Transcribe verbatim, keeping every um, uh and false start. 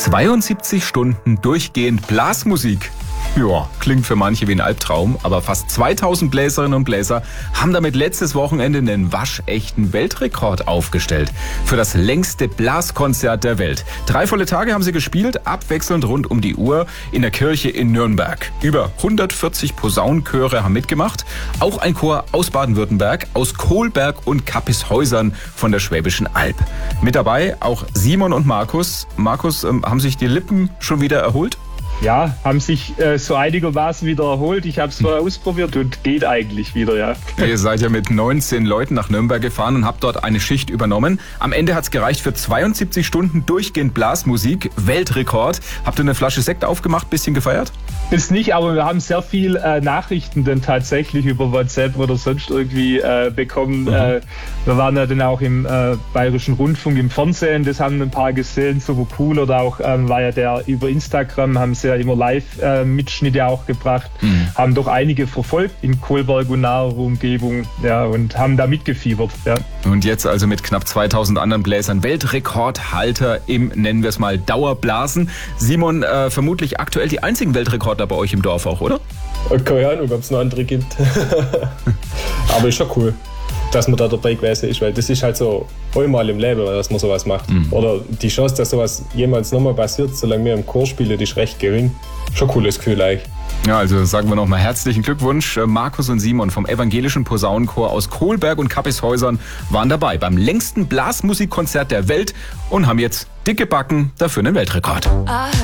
zweiundsiebzig Stunden durchgehend Blasmusik. Ja, klingt für manche wie ein Albtraum, aber fast zweitausend Bläserinnen und Bläser haben damit letztes Wochenende einen waschechten Weltrekord aufgestellt. Für das längste Blaskonzert der Welt. Drei volle Tage haben sie gespielt, abwechselnd rund um die Uhr in der Kirche in Nürnberg. Über hundertvierzig Posaunenchöre haben mitgemacht. Auch ein Chor aus Baden-Württemberg, aus Kohlberg und Kappishäusern von der Schwäbischen Alb. Mit dabei auch Simon und Markus. Markus, ähm, haben sich die Lippen schon wieder erholt? Ja, haben sich äh, so einigermaßen wieder erholt. Ich habe es vorher ausprobiert und geht eigentlich wieder, ja. Ihr seid ja mit neunzehn Leuten nach Nürnberg gefahren und habt dort eine Schicht übernommen. Am Ende hat's gereicht für zweiundsiebzig Stunden durchgehend Blasmusik. Weltrekord. Habt ihr eine Flasche Sekt aufgemacht, bisschen gefeiert? Das nicht, aber wir haben sehr viel äh, Nachrichten dann tatsächlich über WhatsApp oder sonst irgendwie äh, bekommen. Mhm. Äh, wir waren ja dann auch im äh, Bayerischen Rundfunk im Fernsehen, das haben ein paar gesehen, super cool. Oder auch ähm, war ja der über Instagram, haben sie ja immer Live-Mitschnitte äh, auch gebracht, mhm. haben doch einige verfolgt in Kohlberg und naher Umgebung, ja, und haben da mitgefiebert. Ja. Und jetzt also mit knapp zweitausend anderen Bläsern Weltrekordhalter im, nennen wir es mal, Dauerblasen. Simon, äh, vermutlich aktuell die einzigen Weltrekordler bei euch im Dorf auch, oder? Keine Ahnung, ob es noch andere gibt. Aber ist schon cool, dass man da dabei gewesen ist, weil das ist halt so einmal im Leben, dass man sowas macht. Mhm. Oder die Chance, dass sowas jemals nochmal passiert, solange wir im Chor spielen, ist recht gering. Schon cooles Gefühl eigentlich. Ja, also sagen wir nochmal herzlichen Glückwunsch. Markus und Simon vom evangelischen Posaunenchor aus Kohlberg und Kappishäusern waren dabei beim längsten Blasmusikkonzert der Welt und haben jetzt dicke Backen, dafür einen Weltrekord.